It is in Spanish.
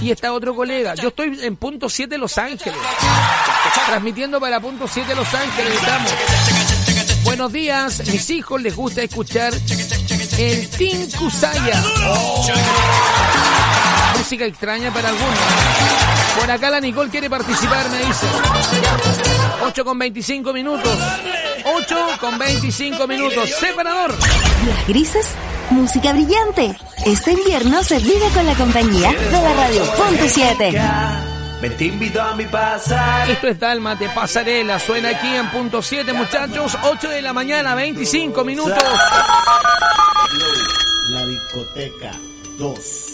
Y está otro colega. Yo estoy en punto 7 Los Ángeles. Transmitiendo para punto 7 Los Ángeles. Estamos. Buenos días. Mis hijos les gusta escuchar el Tinku Saya. Música extraña para algunos. Por acá la Nicole quiere participar, me dice. 8:25 minutos. 8:25 minutos. Separador. Días grises, música brillante. Este invierno se vive con la compañía de la radio Punto 7. Te invito a mi pasar. Esto es Dálmate Pasarela. Suena aquí en punto 7, muchachos. 8 de la mañana, 25 minutos. La discoteca 2.